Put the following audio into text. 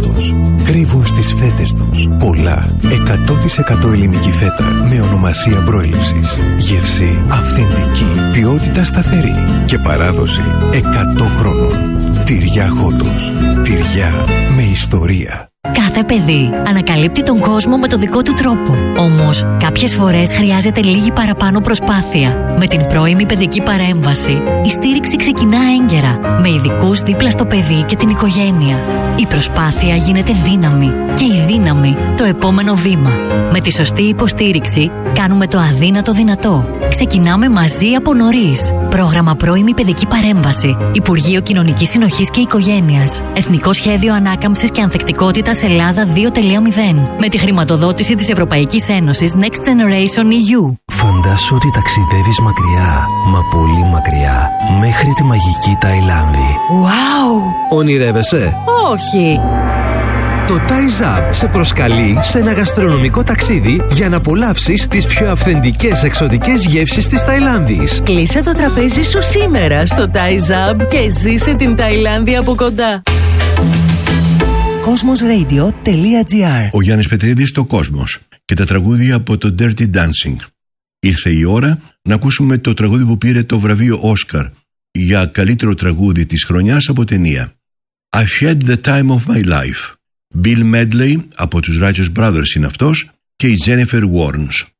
Χότος. Κρύβουν στις φέτες τους πολλά 100% ελληνική φέτα με ονομασία προέλευσης. Γεύση αυθεντική, ποιότητα σταθερή και παράδοση 100 χρόνων. Τυριά Χότος. Τυριά με ιστορία. Κάθε παιδί ανακαλύπτει τον κόσμο με το δικό του τρόπο. Όμως, κάποιες φορές χρειάζεται λίγη παραπάνω προσπάθεια. Με την πρώιμη παιδική παρέμβαση, η στήριξη ξεκινά έγκαιρα, με ειδικούς δίπλα στο παιδί και την οικογένεια. Η προσπάθεια γίνεται δύναμη και η δύναμη το επόμενο βήμα. Με τη σωστή υποστήριξη, κάνουμε το αδύνατο δυνατό. Ξεκινάμε μαζί από νωρίς. Πρόγραμμα πρώιμη παιδική παρέμβαση. Υπουργείο Κοινωνικής Συνοχής και Οικογένειας. Εθνικό Σχέδιο Ανάκαμψης και Ανθεκτικότητας Ελλάδα 2.0. Με τη χρηματοδότηση της Ευρωπαϊκής Ένωσης Next Generation EU. Φαντάσου ότι ταξιδεύεις μακριά, μα πολύ μακριά, μέχρι τη μαγική Ταϊλάνδη. Wow! Ονειρεύεσαι? Όχι! Το Thai Zap σε προσκαλεί σε ένα γαστρονομικό ταξίδι για να απολαύσεις τις πιο αυθεντικές εξωτικές γεύσεις της Ταϊλάνδης. Κλείσε το τραπέζι σου σήμερα στο Thai Zap και ζήσε την Ταϊλάνδη από κοντά. Cosmosradio.gr. Ο Γιάννης Πετρίδης στο Κόσμος και τα τραγούδια από το Dirty Dancing. Ήρθε η ώρα να ακούσουμε το τραγούδι που πήρε το βραβείο Όσκαρ για καλύτερο τραγούδι της χρονιάς από ταινία. I've had the time of my life. Bill Medley από τους Righteous Brothers είναι αυτός και η Jennifer Warnes.